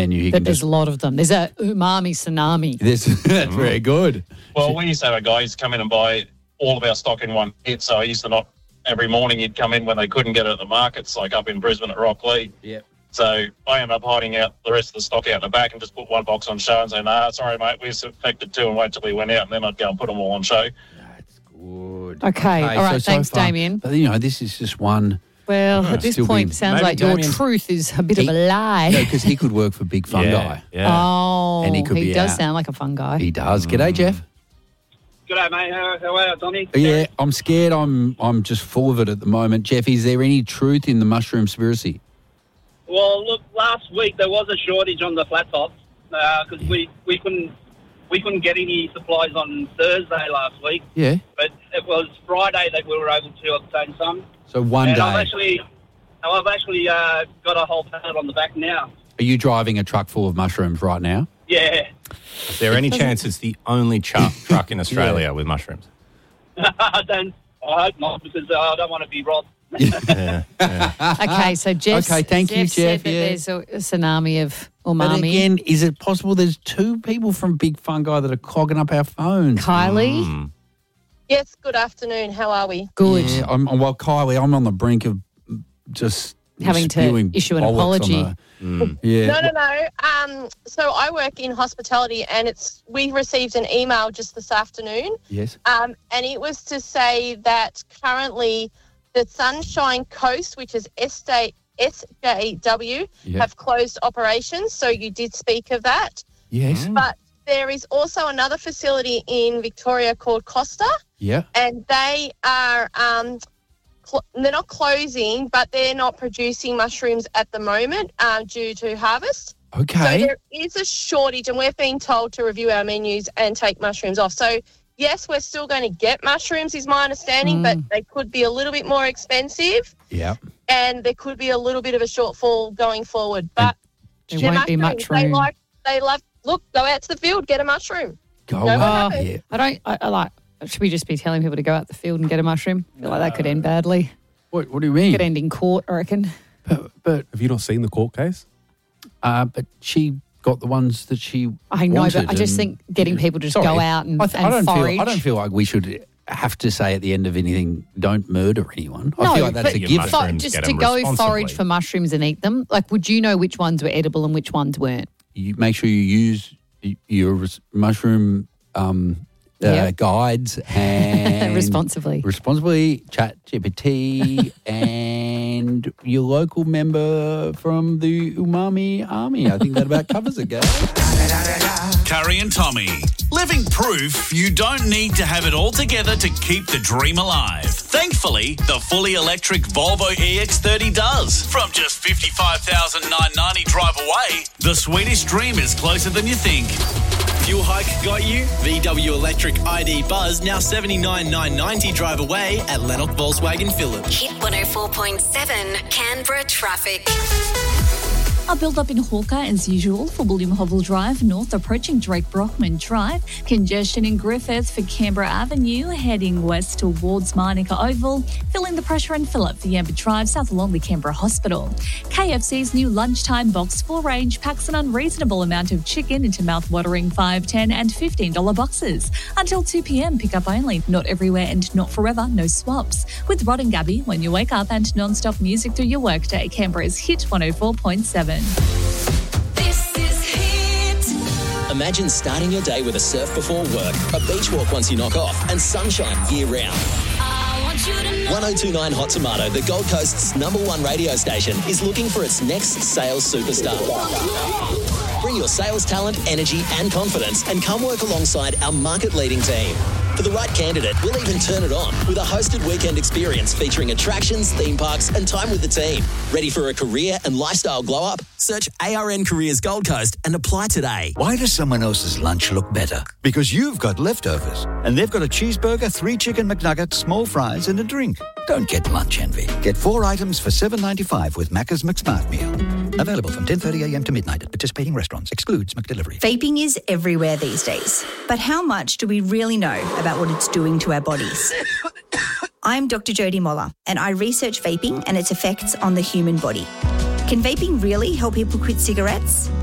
menu. But there's a lot of them. There's a umami tsunami. That's very good. Well, we used to have a guy who's come in and buy all of our stock in one hit, so I used to not every morning he'd come in when they couldn't get it at the markets, like up in Brisbane at Rocklea. Yep. So I ended up hiding out the rest of the stock out in the back and just put one box on show and say, sorry, mate, we affected two, and wait till we went out, and then I'd go and put them all on show. That's good. Okay. All right. So Thanks, far, Damien. But, this is just one. Well, at this point, sounds like your truth is a bit of a lie. No, because he could work for Big Fungi. Yeah. Oh, And he could be does out. sound like a fun guy. He does. G'day, Jeff. G'day, mate. How are you, Tommy? Yeah, I'm scared. I'm just full of it at the moment. Jeff, is there any truth in the mushroom conspiracy? Well, look, last week there was a shortage on the flat tops because we couldn't get any supplies on Thursday last week. Yeah. But it was Friday that we were able to obtain some. So one and day. I've actually got a whole pallet on the back now. Are you driving a truck full of mushrooms right now? Yeah. Is there any chance it's the only truck in Australia with mushrooms? I hope not, because I don't want to be robbed. Okay, so Jeff. Okay, thank you, Jeff. Said that there's a tsunami of umami. But again, is it possible there's two people from Big Fungi that are clogging up our phones? Kylie. Yes, good afternoon. How are we? Good. Yeah, Kylie, I'm on the brink of just having to spewing issue an bollocks apology. Yeah. No. So I work in hospitality, and we received an email just this afternoon. Yes. And it was to say that currently the Sunshine Coast, which is SJW, have closed operations. So you did speak of that. Yes. But there is also another facility in Victoria called Costa. Yeah. And they are they're not closing, but they're not producing mushrooms at the moment due to harvest. Okay. So there is a shortage, and we've been told to review our menus and take mushrooms off. So, yes, we're still going to get mushrooms, is my understanding, but they could be a little bit more expensive. Yeah. And there could be a little bit of a shortfall going forward. But there won't be much room. They love, look, go out to the field, get a mushroom. Go out. Yeah. I like. Should we just be telling people to go out the field and get a mushroom? I feel like that could end badly. What do you mean? Could end in court, I reckon. But have you not seen the court case? But she got the ones that she I know, wanted, but I just think getting people to just go out and forage. I don't feel like we should have to say at the end of anything, don't murder anyone. I feel like that's a given. Just to go forage for mushrooms and eat them, like, would you know which ones were edible and which ones weren't? You make sure you use your mushroom guides and responsibly, ChatGPT, and your local member from the Umami Army. I think that about covers it, guys. Curry and Tommy, living proof you don't need to have it all together to keep the dream alive. Thankfully, the fully electric Volvo EX30 does. From just $55,990 drive away, the Swedish dream is closer than you think. Fuel hike got you? VW Electric ID Buzz now $79,990 drive away at Lennox Volkswagen Phillip. Hit 104.7 Canberra traffic. A build-up in Hawker as usual for William Hovell Drive North approaching Drake Brockman Drive. Congestion in Griffith for Canberra Avenue heading west towards Manuka Oval. Filling the pressure and Phillip for Yamba Drive south along the Canberra Hospital. KFC's new lunchtime box 4 range packs an unreasonable amount of chicken into mouth-watering $5, $10 and $15 boxes. Until 2 p.m, pick up only. Not everywhere and not forever, no swaps. With Rod and Gabby when you wake up and non-stop music through your workday. Canberra's Hit 104.7. This is Hit. Imagine starting your day with a surf before work, a beach walk once you knock off, and sunshine year-round. 1029 Hot Tomato, the Gold Coast's #1 radio station, is looking for its next sales superstar. Bring your sales talent, energy and confidence and come work alongside our market-leading team. For the right candidate, we'll even turn it on with a hosted weekend experience featuring attractions, theme parks and time with the team. Ready for a career and lifestyle glow-up? Search ARN Careers Gold Coast and apply today. Why does someone else's lunch look better? Because you've got leftovers. And they've got a cheeseburger, 3 chicken McNuggets, small fries and a drink. Don't get lunch envy. Get 4 items for $7.95 with Macca's McSmart Meal. Available from 10:30 a.m. to midnight at participating restaurants. Excludes McDelivery. Vaping is everywhere these days. But how much do we really know about what it's doing to our bodies? I'm Dr. Jodie Moller, and I research vaping and its effects on the human body. Can vaping really help people quit cigarettes?